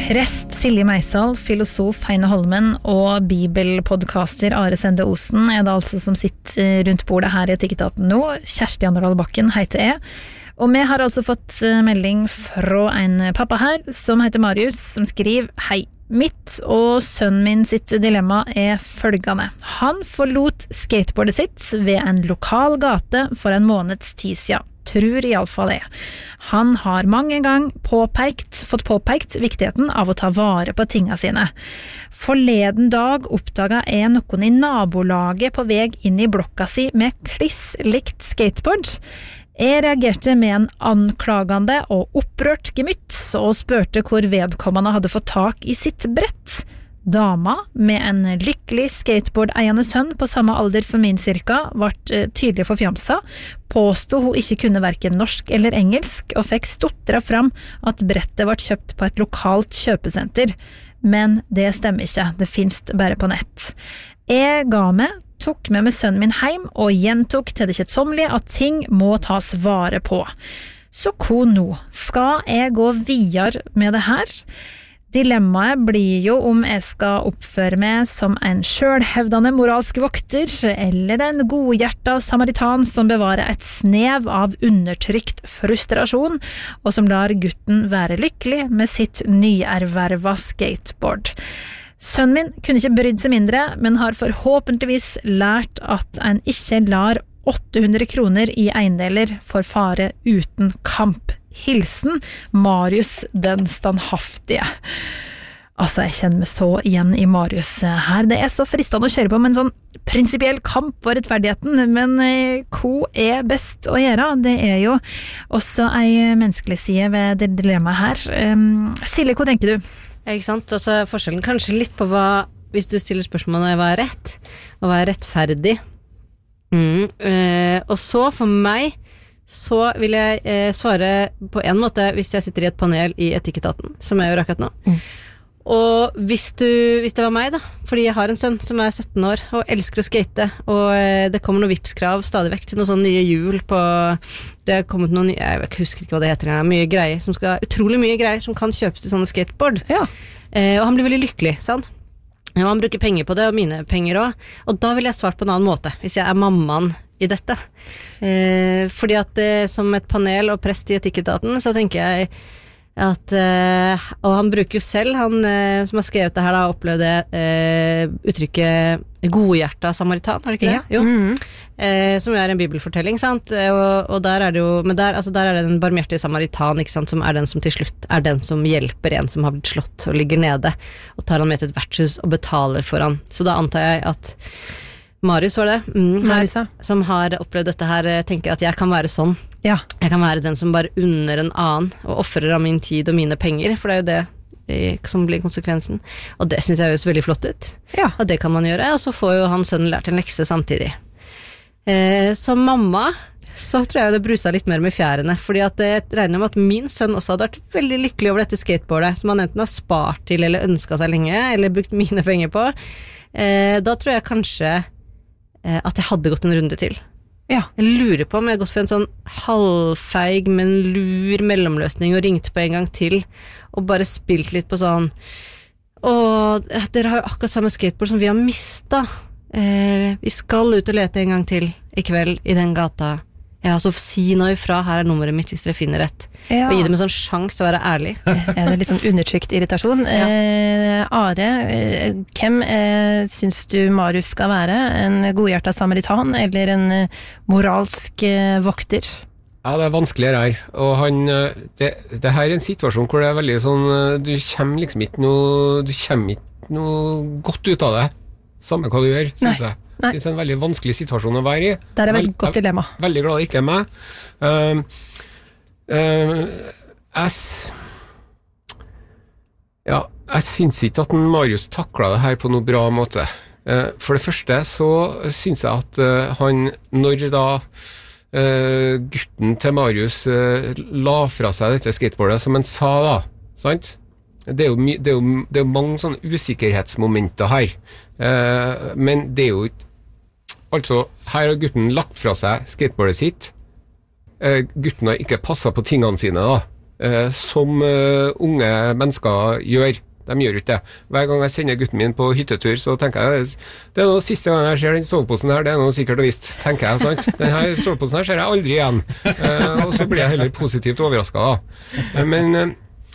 Prest Silje Meisal, filosof Heine Holmen og bibelpodcaster Are Sende Osen det altså som sitter rundt bordet her i Etikketaten nå. Kjersti Anderdal Bakken heter jeg. Og vi har altså fått melding fra en pappa her som heter Marius, som skriver: Hei, mitt og sønnen min sitt dilemma følgende. Han forlot skateboardet sitt ved en lokal gate for en måneds tid siden. Tror I alle fall det. Han har mange gang fått påpekt viktigheten av å ta vare på tingene sine. Forleden dag oppdaget jeg noen I nabolaget på vei inn I blokka si med kliss likt skateboard. Jeg reagerte med en anklagende og opprørt gemytt og spurte hvor vedkommende hadde fått tak I sitt brett. Dama, med en lykkelig skateboard-eiende sønn på samme alder som min cirka, ble tydelig forfjamsa, påstod hun ikke kunne hverken norsk eller engelsk, og fikk stotret fram at brettet ble kjøpt på et lokalt kjøpesenter. Men det stemmer ikke, det finnes bare på nett. Jeg ga meg, tok med sønnen min hjem, og gjentok til det kjedsommelige at ting må tas vare på. Så hva nå? Skal jeg gå videre med det her? Dilemmaet blir jo om jeg skal oppføre meg som en selvhevdende moralsk vokter, eller en godhjertet samaritan som bevarer et snev av undertrykt frustrasjon, og som lar gutten være lykkelig med sitt nyerverva skateboard. Sønnen min kunne ikke brydd seg mindre, men har forhåpentligvis lært at en ikke lar 800 kroner I eiendeler for fare uten kamp. Hilsen Marius den standhaftige. Altså, jeg kjenner meg så igjen I Marius her. Det så fristende å kjøre på med en sånn prinsipiell kamp for rettferdigheten, men hva best å gjøre? Det jo også en menneskelig side ved det dilemmaet her. Silje, hva tenker du? Ikke sant? Altså, forskjellen kanskje litt på hva, hvis du stiller spørsmålet hva rett, og hva rettferdig. Og så for meg så vil jeg svare på en måte hvis jeg sitter I et panel I Etikketaten, som jeg gjør akkurat nå. Og hvis det var meg da, fordi jeg har en sønn som 17 år og elsker å skate, og det kommer noen vipskrav stadig vekk til noen sånne nye hjul på, det har kommet noen nye, jeg husker ikke hva det heter, mye greier, utrolig mye greier som kan kjøpes til sånne skateboard. Ja. Og han blir veldig lykkelig, sant? Og han bruker penger på det, og mine penger også. Og da vil jeg svart på en annen måte, hvis jeg mammaen I dette. Fordi at som et panel og prest I Etikketaten, så tenker jeg at, og han bruker jo selv, han som har skrevet det her da, opplevde uttrykket godhjertet samaritan, har det ikke det? Jo. Som jo en bibelfortelling, sant? Og der det jo, men der det den barmhjertige samaritan, ikke sant? Som den som til slutt den som hjelper en som har blitt slått og ligger nede, og tar han med til et vertshus og betaler for han. Så da antar jeg at Marius var det, her, som har opplevd dette her, tenker at jeg kan være sånn. Ja. Jeg kan være den som bare unner en annen, og offrer av min tid og mine penger, for det jo det som blir konsekvensen. Og det synes jeg høres veldig flott ut. Ja. Og det kan man gjøre, og så får jo han sønnen lært en lekse samtidig. Som mamma, så tror jeg det brusa litt mer med fjærene, fordi at jeg regner med at min sønn også hadde vært veldig lykkelig over dette skateboardet, som han enten har spart til, eller ønsket seg lenge, eller brukt mine penger på. Da tror jeg kanskje at jeg hadde gått en runde til. Ja. Jeg lurer på om jeg har gått for en sånn halvfeig, men lur mellomløsning og ringt på en gang til, og bare spilt litt på sånn, og dere har jo akkurat samme skateboard som vi har mistet. Vi skal ut og lete en gang til I kveld I den gata. Ja, så si noe ifra, her nummeret mitt hvis dere finner rett. Ja. Og gi dem en sånn sjans til å være ærlig. Det litt sånn undertrykt irritasjon. Ja. Are, hvem synes du Marius skal være? En godhjertet samaritan eller en moralsk vokter? Ja, det vanskeligere her. Og han, det her en situasjon hvor det veldig sånn, du kommer liksom ikke noe godt ut av det. Samme hva du gjør, synes jeg. Det er en veldig vanskelig situasjon å være I. Det et veldig godt dilemma. Veldig glad det ikke meg. Jeg synes ikke at Marius taklet det her på noe bra måte. For det første så synes jeg at han, når da gutten til Marius la fra seg dette skateboardet, som han sa da, sant? Det er jo mange sånne usikkerhetsmomenter her, men det er jo ikke, altså, her har gutten lagt fra seg skateboardet sitt, gutten har ikke passet på tingene sine da, som unge mennesker gjør. De gjør ikke det. Hver gang jeg sender gutten min på hyttetur, så tenker jeg, det noe siste gang jeg ser den soveposen her, det noe sikkert og visst, tenker jeg, sant? Denne soveposen her ser jeg aldri igjen. Og så blir jeg heller positivt overrasket da. Men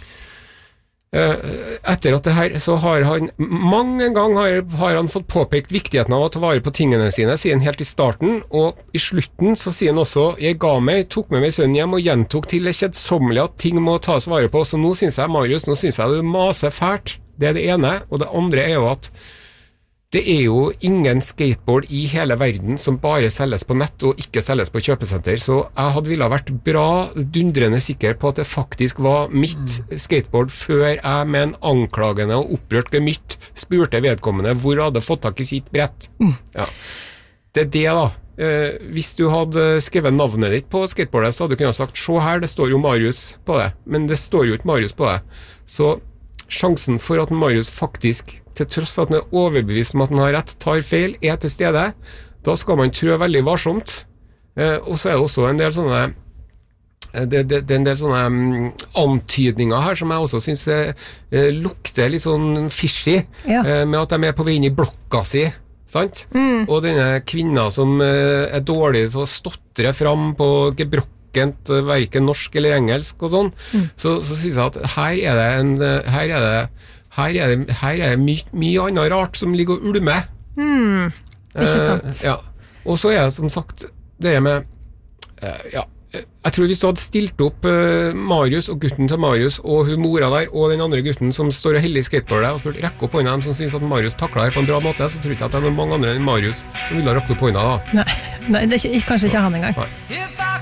etter at det her, så har han mange ganger har han fått påpekt viktigheten av å ta vare på tingene sine, sier han helt i starten, og i slutten så sier han også, jeg ga meg, tok med meg sønnen hjem og gjentok til det kjedsommelige at ting må tas vare på, så nå synes jeg, Marius, nå synes jeg du maser fælt, det det ene, og det andre jo at det jo ingen skateboard i hele verden som bare selges på nett og ikke selges på kjøpesenter, så jeg hadde ville vært bra dundrende sikker på at det faktisk var mitt skateboard før jeg med en anklagende og opprørt gemytt spurte vedkommende hvor hadde fått tak i sitt brett. Ja. Det det da. Hvis du hadde skrevet navnet ditt på skateboardet, så hadde du kunnet sagt, se her, det står jo Marius på det, men det står jo ikke Marius på det. Så sjansen for at Marius faktisk, til tross for at han overbevist om at han har rett, tar feil, til stede, da skal man trø veldig varsomt. Og så det også en del sånne det en del sånne antydninger her som jeg også synes lukter litt sånn fishy, med at de på vei inn i blokka si, sant? Og denne kvinna som dårlig til å stotre fram på gebrokkent, hverken norsk eller engelsk og sånn, så synes jeg at her det mye annet rart som ligger og ulmer. Ikke sant? Ja. Og så det som sagt det med jeg tror hvis du hadde stilt opp Marius og gutten til Marius og hun mora der og den andre gutten som står og heller i skateboardet og spurt rekke opp hånda dem som synes at Marius taklet her på en bra måte, så tror jeg ikke at det noen mange andre enn Marius som ville ha rakt opp hånda da. Nei, det kanskje ikke han engang. Nei.